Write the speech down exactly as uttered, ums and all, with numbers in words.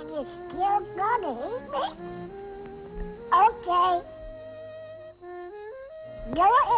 you still gonna eat me? Okay. Go ahead.